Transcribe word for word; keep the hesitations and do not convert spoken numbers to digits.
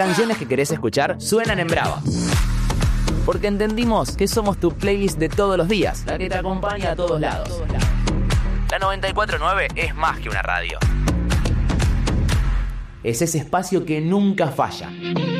canciones que querés escuchar suenan en Brava. Porque entendimos que somos tu playlist de todos los días, la que te acompaña a todos lados. La noventa y cuatro punto nueve es más que una radio. Es ese espacio que nunca falla.